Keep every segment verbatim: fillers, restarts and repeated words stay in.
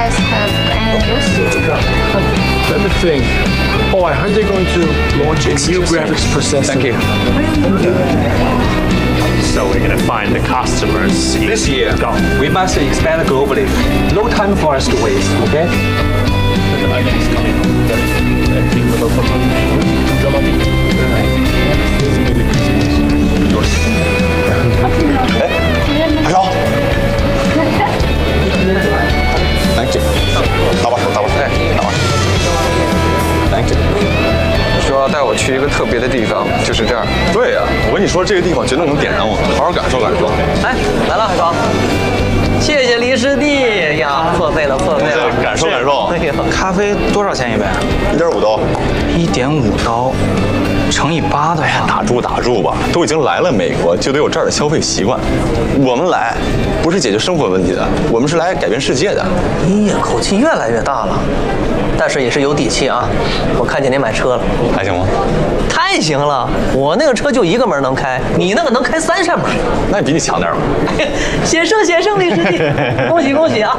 guys have any news? Let me think. Oh, I heard they're going to launch a new graphics processor. Thank you. So we're gonna find the customers. This year, Go. we must expand globally. No time for us to waste, okay? 海潮 ，Thank you， 搭把手，搭把手，搭把手 ，Thank you。 说要带我去一个特别的地方，就是这儿。 对呀、啊，我跟你说，这个地方绝对能点燃我，好好感受感受。 哎，来了，海潮，谢谢李师弟呀，破费了，破费了， 感受感受。 哎呀， 咖啡多少钱一杯？ 一点五刀， 一点五刀乘以八的话， 打住打住吧，都已经来了美国，就得有这儿的消费习惯。我们来不是解决生活问题的，我们是来改变世界的。 哎呀，口气越来越大了，但是也是有底气啊。我看见您买车了， 还行吗？ 太行了，我那个车就一个门能开，你那个能开三扇门。 那比你强点吧。 险胜险胜，李师弟，恭喜恭喜啊！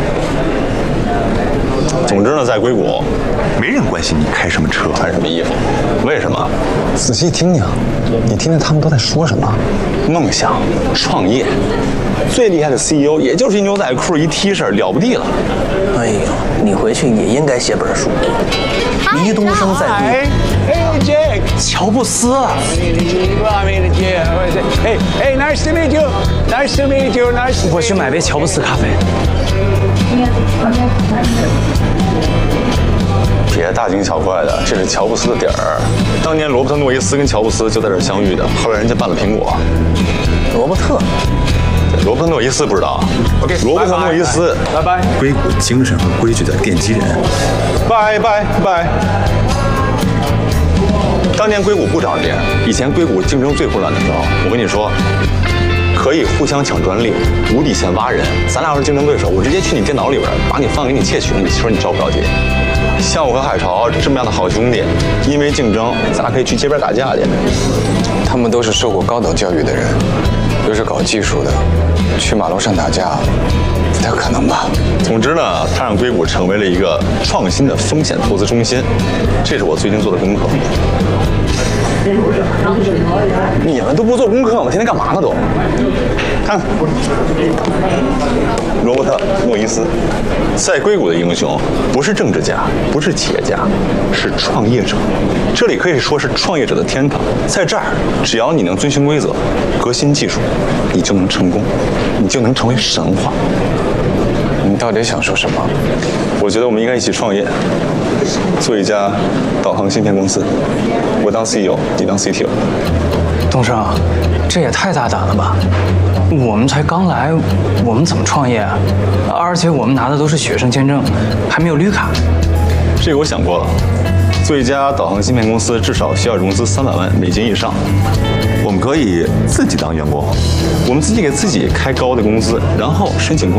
总之呢，在硅谷， 没人关心你开什么车、 穿什么衣服，为什么？ 仔细听听，你听听他们都在说什么？ 梦想、创业，最厉害的 C E O 也就是一牛仔裤、一 T 恤，了不地了。 哎呦，你回去也应该写本书。黎东升在硅谷。 Hey, Jack. 乔布斯。 I mean, yeah. Hey, hey, nice to meet you. Nice to meet you. Nice. 我去买杯乔布斯咖啡。 别大惊小怪的，这是乔布斯的底儿。当年罗伯特·诺伊斯跟乔布斯就在这儿相遇的，后来人家办了苹果。 罗伯特。 罗伯特·诺伊斯不知道 OK， 罗伯特·诺伊斯， 拜拜。 硅谷精神和规矩的奠基人。 拜拜拜。当年硅谷不长这样，以前硅谷竞争最混乱的时候，我跟你说，可以互相抢专利，无底线挖人。咱俩要是竞争对手，我直接去你电脑里边把你方案给你窃取了，你说你着不着急？像我和海潮这么样的好兄弟，因为竞争，咱俩可以去街边打架去。 他们都是受过高等教育的人，又是搞技术的，去马路上打架，不太可能吧？ 总之呢，他让硅谷成为了一个创新的风险投资中心，这是我最近做的功课。你们都不做功课吗？天天干嘛呢都？看看，罗伯特·诺伊斯，在硅谷的英雄不是政治家，不是企业家，是创业者。这里可以说是创业者的天堂。在这儿，只要你能遵循规则，革新技术，你就能成功，你就能成为神话。 你到底想说什么？ 我觉得我们应该一起创业，做一家导航芯片公司。我当 C E O， 你当 C T O。 东升，这也太大胆了吧！我们才刚来，我们怎么创业啊？而且我们拿的都是学生签证，还没有绿卡。 这个我想过了，做一家导航芯片公司至少需要融资三百万美金以上。 我们可以自己当员工， 我们自己给自己开高的工资，然后申请。